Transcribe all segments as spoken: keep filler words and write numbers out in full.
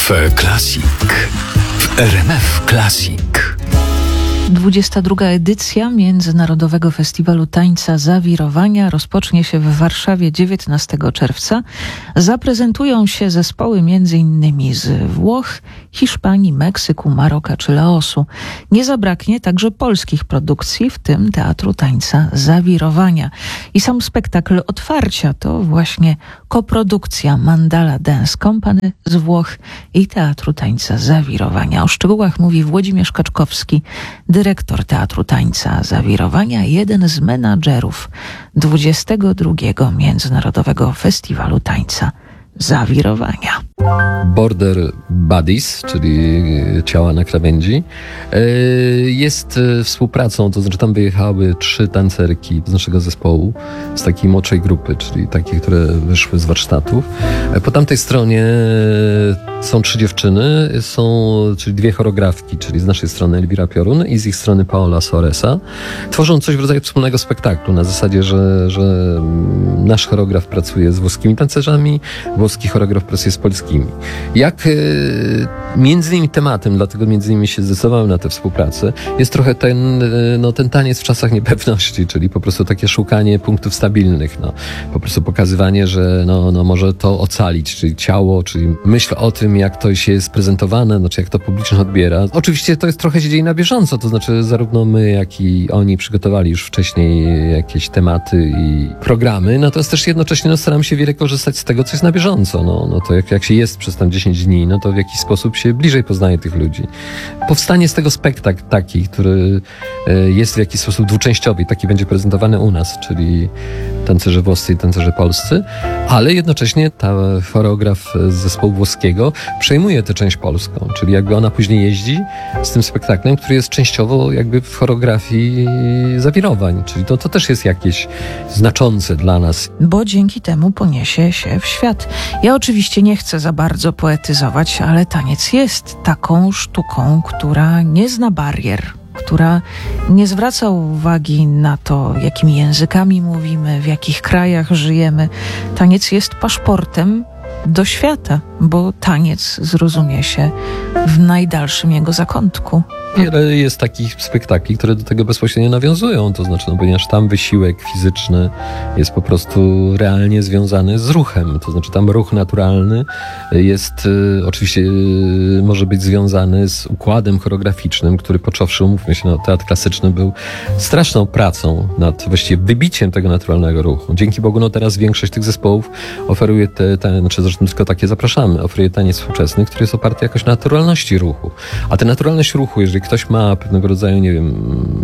Cafe Classic w R M F Classic. dwudziesta druga edycja Międzynarodowego Festiwalu Tańca Zawirowania rozpocznie się w Warszawie dziewiętnastego czerwca. Zaprezentują się zespoły między innymi z Włoch, Hiszpanii, Meksyku, Maroka czy Laosu. Nie zabraknie także polskich produkcji, w tym Teatru Tańca Zawirowania. I sam spektakl otwarcia to właśnie koprodukcja Mandala Dance Company z Włoch i Teatru Tańca Zawirowania. O szczegółach mówi Włodzimierz Kaczkowski, dyrektor Teatru Tańca Zawirowania, jeden z menadżerów dwudziestego drugiego Międzynarodowego Festiwalu Tańca Zawirowania. Border Buddies, czyli ciała na krawędzi, jest współpracą, to znaczy tam wyjechały trzy tancerki z naszego zespołu, z takiej młodszej grupy, czyli takie, które wyszły z warsztatów. Po tamtej stronie są trzy dziewczyny, są, czyli dwie choreografki, czyli z naszej strony Elwira Piorun i z ich strony Paola Soresa. Tworzą coś w rodzaju wspólnego spektaklu, na zasadzie, że, że nasz choreograf pracuje z włoskimi tancerzami, włoski choreograf pracuje z polskimi. Jak y, między innymi tematem, dlatego między innymi się zdecydowałem na tę współpracę, jest trochę ten, y, no, ten taniec w czasach niepewności, czyli po prostu takie szukanie punktów stabilnych, no. Po prostu pokazywanie, że no, no, może to ocalić, czyli ciało, czyli myśl o tym, jak to się jest prezentowane, znaczy jak to publiczność odbiera. Oczywiście to jest trochę się dzieje na bieżąco, to znaczy zarówno my, jak i oni przygotowali już wcześniej jakieś tematy i programy, natomiast też jednocześnie no, staram się wiele korzystać z tego, co jest na bieżąco. No, no to jak, jak się jest przez tam dziesięć dni, no to w jakiś sposób się bliżej poznaje tych ludzi. Powstanie z tego spektakl taki, który jest w jakiś sposób dwuczęściowy i taki będzie prezentowany u nas, czyli tancerze włoscy i tancerze polscy, ale jednocześnie ta choreograf z zespołu włoskiego przejmuje tę część polską, czyli jakby ona później jeździ z tym spektaklem, który jest częściowo jakby w choreografii zawirowań, czyli to, to też jest jakieś znaczące dla nas. Bo dzięki temu poniesie się w świat. Ja oczywiście nie chcę za bardzo poetyzować, ale taniec jest taką sztuką, która nie zna barier, która nie zwraca uwagi na to, jakimi językami mówimy, w jakich krajach żyjemy. Taniec jest paszportem do świata, bo taniec zrozumie się w najdalszym jego zakątku. Wiele jest takich spektakli, które do tego bezpośrednio nawiązują, to znaczy, no, ponieważ tam wysiłek fizyczny jest po prostu realnie związany z ruchem, to znaczy tam ruch naturalny jest y, oczywiście y, może być związany z układem choreograficznym, który począwszy, umówmy się, no, teatr klasyczny był straszną pracą nad właściwie wybiciem tego naturalnego ruchu. Dzięki Bogu, no teraz większość tych zespołów oferuje te, te znaczy zresztą tylko takie zapraszamy, oferuje taniec współczesny, który jest oparty jakoś na naturalności ruchu. A tę naturalność ruchu, jeżeli ktoś ma pewnego rodzaju, nie wiem,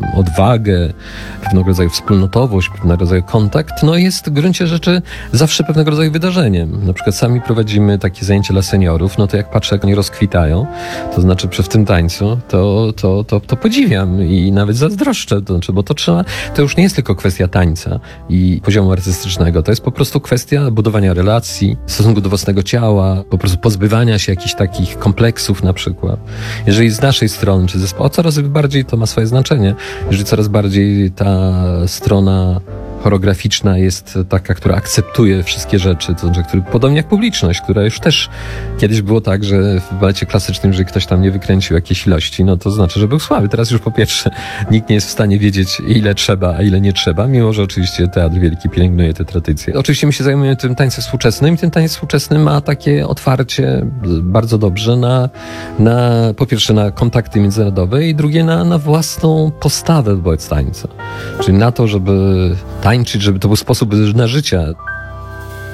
odwagę, pewnego rodzaju wspólnotowość, pewnego rodzaju kontakt, no jest w gruncie rzeczy zawsze pewnego rodzaju wydarzeniem. Na przykład sami prowadzimy takie zajęcia dla seniorów, no to jak patrzę, jak oni rozkwitają, to znaczy przy w tym tańcu, to, to, to, to podziwiam i nawet zazdroszczę, to znaczy, bo to trzeba, to już nie jest tylko kwestia tańca i poziomu artystycznego, to jest po prostu kwestia budowania relacji, stosunku do własnego ciała, po prostu pozbywania się jakichś takich kompleksów na przykład. Jeżeli z naszej strony, czy zespołu, coraz bardziej to ma swoje znaczenie, jeżeli coraz bardziej ta strona choreograficzna jest taka, która akceptuje wszystkie rzeczy, to znaczy, który, podobnie jak publiczność, która już też kiedyś było tak, że w balecie klasycznym, jeżeli ktoś tam nie wykręcił jakiejś ilości, no to znaczy, że był słaby. Teraz już po pierwsze nikt nie jest w stanie wiedzieć, ile trzeba, a ile nie trzeba, mimo że oczywiście Teatr Wielki pielęgnuje te tradycje. Oczywiście my się zajmujemy tym tańcem współczesnym i ten tańc współczesny ma takie otwarcie bardzo dobrze na, na po pierwsze na kontakty międzynarodowe i drugie na, na własną postawę wobec tańca. Czyli na to, żeby tańczyć, żeby to był sposób na życie.